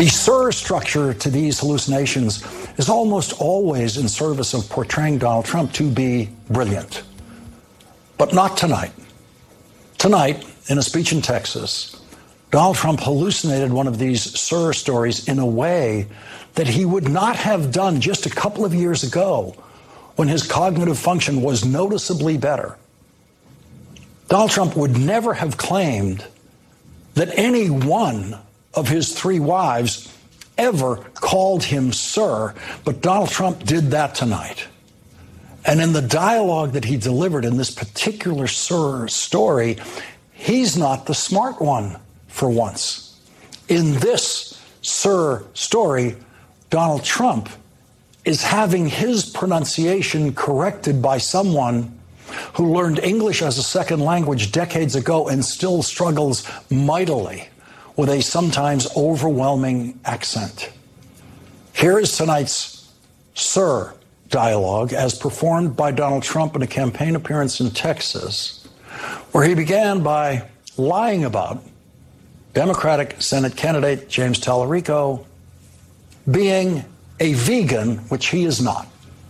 The sir structure to these hallucinations is almost always in service of portraying Donald Trump to be brilliant. But not tonight. Tonight, in a speech in Texas, Donald Trump hallucinated one of these sir stories in a way that he would not have done just a couple of years ago when his cognitive function was noticeably better. Donald Trump would never have claimed that any one of his three wives ever called him sir, but Donald Trump did that tonight. And in the dialogue that he delivered in this particular sir story, he's not the smart one for once. In this sir story, Donald Trump is having his pronunciation corrected by someone who learned English as a second language decades ago and still struggles mightily with a sometimes overwhelming accent. Here is tonight's sir dialogue as performed by Donald Trump in a campaign appearance in Texas, where he began by lying about Democratic Senate candidate James Tallarico being a vegan, which he is not.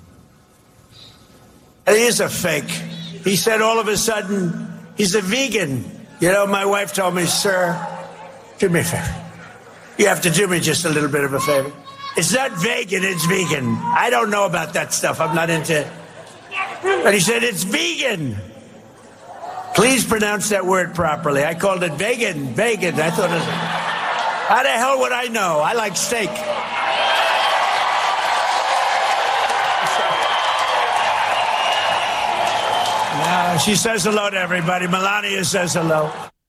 He is a fake. He said all of a sudden he's a vegan. You know, my wife told me, sir, do me a favor. You have to do me just a little bit of a favor. It's not vegan, it's vegan. I don't know about that stuff. I'm not into it. But he said it's vegan. Please pronounce that word properly. I called it vegan. Vegan. I thought it was... How the hell would I know? I like steak. She says hello to everybody. Melania says hello.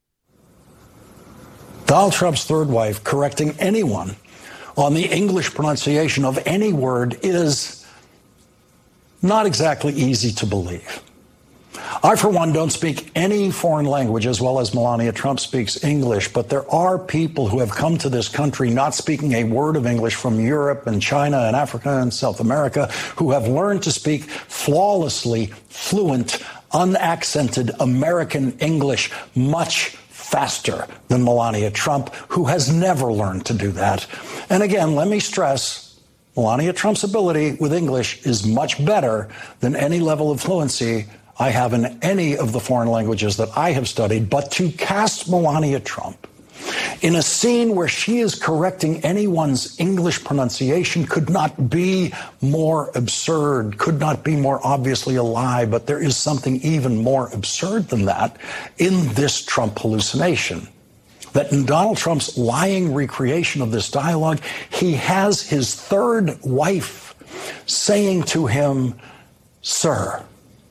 Donald Trump's third wife correcting anyone on the English pronunciation of any word is not exactly easy to believe. I, for one, don't speak any foreign language as well as Melania Trump speaks English, but there are people who have come to this country not speaking a word of English from Europe and China and Africa and South America who have learned to speak flawlessly, fluent, unaccented American English much faster than Melania Trump, who has never learned to do that. And again, let me stress, Melania Trump's ability with English is much better than any level of fluency I have in any of the foreign languages that I have studied. But to cast Melania Trump in a scene where she is correcting anyone's English pronunciation could not be more absurd, could not be more obviously a lie. But there is something even more absurd than that in this Trump hallucination. That in Donald Trump's lying recreation of this dialogue, he has his third wife saying to him, sir,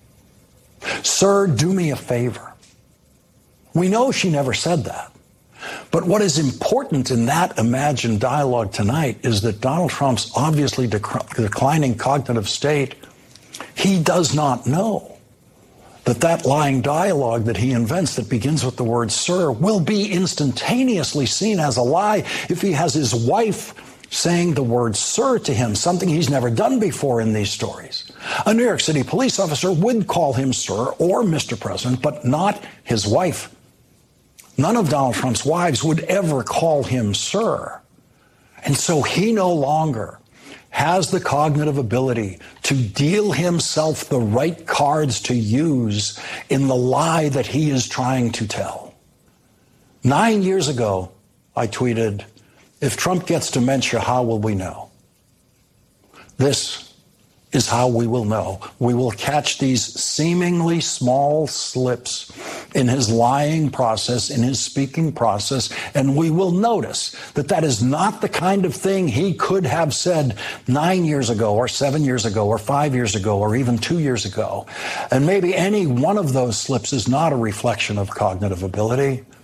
do me a favor. We know she never said that. But what is important in that imagined dialogue tonight is that Donald Trump's obviously declining cognitive state, he does not know that lying dialogue that he invents that begins with the word sir will be instantaneously seen as a lie if he has his wife saying the word sir to him, something he's never done before in these stories. A New York City police officer would call him sir or Mr. President, but not his wife. None of Donald Trump's wives would ever call him sir. And so he no longer has the cognitive ability to deal himself the right cards to use in the lie that he is trying to tell. 9 years ago, I tweeted, if Trump gets dementia, how will we know? This is how we will know. We will catch these seemingly small slips in his lying process, in his speaking process, and we will notice that that is not the kind of thing he could have said 9 years ago or 7 years ago or 5 years ago or even 2 years ago. And maybe any one of those slips is not a reflection of cognitive ability,